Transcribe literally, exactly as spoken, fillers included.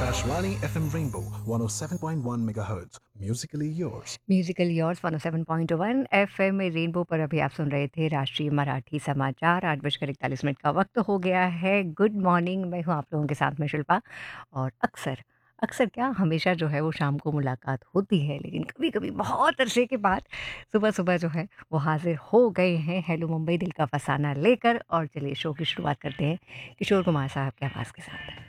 Akashvani F M Rainbow one oh seven point one megahertz. Musically yours. Musical yours one O seven point one F M में rainbow पर अभी आप सुन रहे थे राष्ट्रीय मराठी समाचार। आठ बजकर इकतालीस मिनट का वक्त हो गया है। गुड मॉर्निंग, मैं हूँ आप लोगों के साथ में शिल्पा। और अक्सर अक्सर क्या हमेशा जो है वो शाम को मुलाकात होती है, लेकिन कभी कभी बहुत अरसे के बाद सुबह सुबह जो है वो हाजिर हो गए हैं हेलो मुंबई दिल का फसाना लेकर। और चलिए शो की शुरुआत करते हैं किशोर कुमार साहब के आवाज़ के साथ।